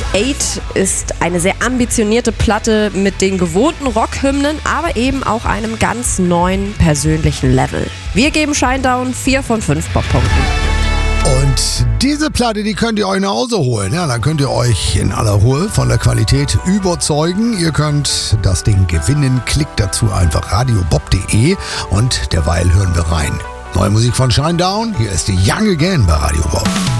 Eight ist eine sehr ambitionierte Platte mit den gewohnten Rockhymnen, aber eben auch einem ganz neuen persönlichen Level. Wir geben Shinedown 4 von 5 Bobpunkten. Und diese Platte, die könnt ihr euch nach Hause holen. Ja, dann könnt ihr euch in aller Ruhe von der Qualität überzeugen. Ihr könnt das Ding gewinnen. Klickt dazu einfach radiobob.de und derweil hören wir rein. Neue Musik von Shinedown. Hier ist die Young Again bei Radio Bob.